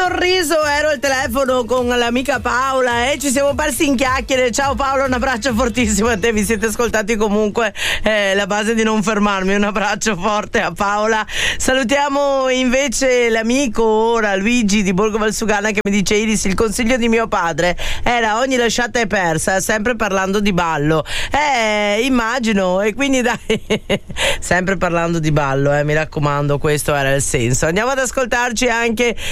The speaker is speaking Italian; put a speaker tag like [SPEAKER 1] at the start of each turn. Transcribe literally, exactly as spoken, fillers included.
[SPEAKER 1] sorriso ero al telefono con l'amica Paola e ci siamo persi in chiacchiere. Ciao Paola, un abbraccio fortissimo a te, vi siete ascoltati comunque eh, la base di non fermarmi, un abbraccio forte a Paola. Salutiamo invece l'amico ora Luigi di Borgo Valsugana che mi dice: Iris, il consiglio di mio padre era ogni lasciata è persa, sempre parlando di ballo. Eh, immagino, e quindi dai, sempre parlando di ballo, eh, mi raccomando, questo era il senso. Andiamo ad ascoltarci anche